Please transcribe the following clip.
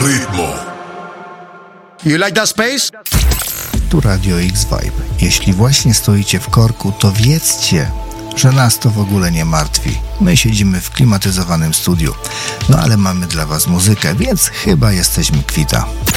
ritmo. You like that space? Tu Radio X Vibe. Jeśli właśnie stoicie w korku, to wiedzcie, że nas to w ogóle nie martwi. My siedzimy w klimatyzowanym studiu. No ale mamy dla was muzykę, więc chyba jesteśmy kwita.